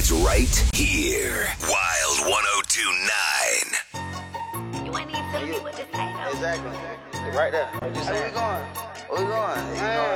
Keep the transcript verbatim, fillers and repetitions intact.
is right here. Wild one oh two nine. You ain't even telling me what to say, though. Exactly. Right there. What you saying? Where we going? Where we going? You know